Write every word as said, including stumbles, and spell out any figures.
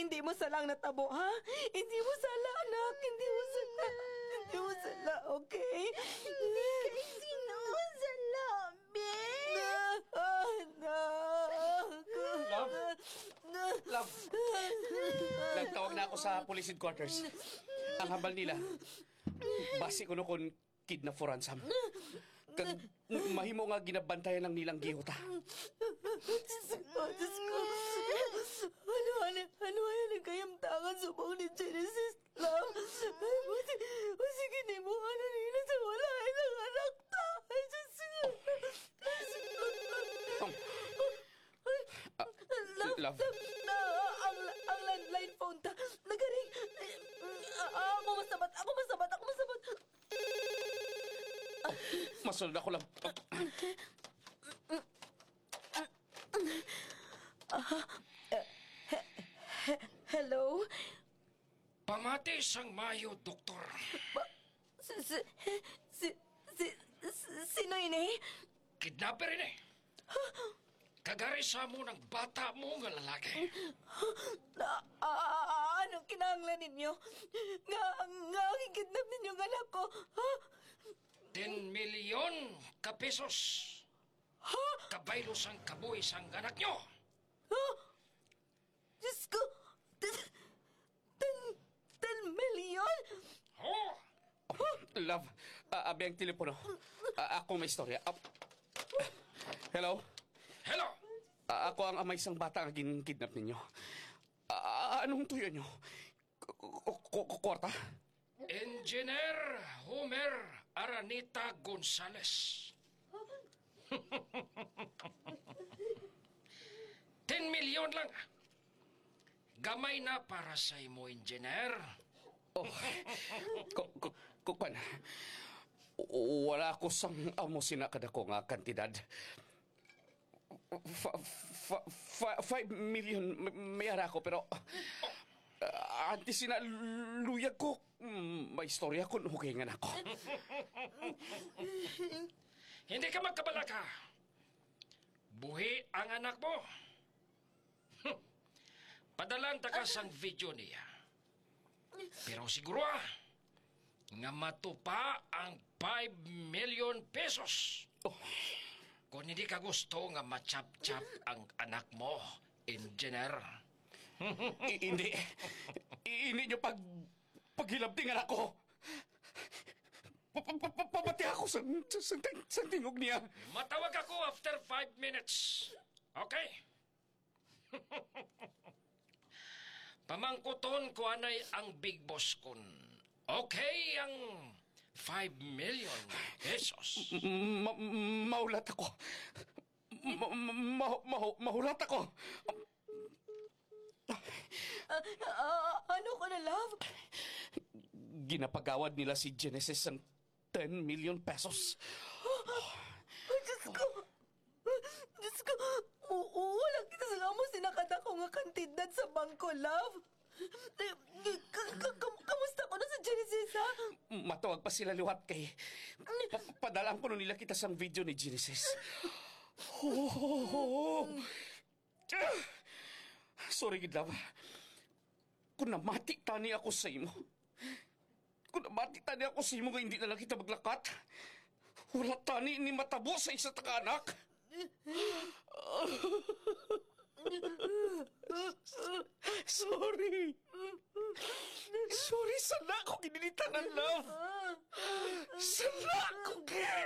Hindi mo salang natabo, ha? Hindi mo sala, anak. Hindi mo sala. Hindi mo sala, okay? Hindi kay sinusala, be. Anak. Love? Love, nagtawag na ako sa police headquarters. Ang hambal nila, base ko no kung kidnap for ransom. Kag mahimo nga ginabantayan lang nilang gihuta. Diyos ko, Diyos ko. Ano, ano, ano, ano, kayang tangan subong ni Genesis, love? Sige, ni mo, ano nila sa wala ng anak ta. Ay, Diyos ko. Um, uh, Love, love. love, na, ang, ang landline phone ta. Nagaring. Ah, ako masabat, ako masabat, ako masabat. Masunod ako lang. Hello? Pamati sang mayo, doktor. Si, si, si, si, si, sino ini? Kidnapper ini. Kagari sa mo ng bata mo nga lalaki. Na, ah, anong kinahanglan ninyo? Nga, nga, kikidnap ninyo ng anak ko. Ha? ten milyon ka pesos. Ha? Kabaylo sang kabuhi sang anak nyo. Ha? Diyos ko. Ten, ten, ten milyon? Oh, Love, uh, abi ang telepono. Uh, ako may istorya. Uh, hello? hello. Uh, ako ang amay isang bata ang kidnap ninyo. Uh, anong tuyo nyo? Kwarta? Engineer Homer Aranita Gonzales. ten milyon lang. Gamay na para sa imo, engineer. Oh, ko, ko, ko, kan. Wala ko sang amo sinakad ako nga kantidad. Fa, fa, fa, five million may ara ko, pero uh, antes sinaluyag ko, mm, may istorya ko nuhingan ako. Hindi ka magkabalaka. Buhi ang anak mo. Padalan ta ka sang video niya. Pero siguro ah, nga matupa ang five million pesos. Oh. Kung hindi ka gusto nga machap-chap ang anak mo, engineer. I- hindi. I- hindi nyo pag paghilabdingan ako. Papati ako sa, sa, sa tingog niya. Matawag ako after five minutes. Okay? Pamangkuton ko anay ang big boss kun. Okay ang five million pesos. Ma- maulat ako. Ma- ma- ma- mahulat ako. Ah, ah, ano ko na, love? Ginapagawad nila si Genesis ng ten million pesos. Ay, Diyos ko. Diyos ko. Oo, walang kita sa mo sinakata ko nga kantidad sa bangko, love. K- k- kamusta ko na sa Genesis, ha? Matawag pa sila liwat kay... Pa- padalaan ko nila kita sa video ni Genesis. Oh, sorry, Gidlaw. Kung namati tani ako sa imo, kung namati tani ako sa imo nga hindi na lang kita maglakat, wala tani ni matabo sa isa taka anak. Sorry. Sorry, sana ako ginilitan ng love. Sana ako,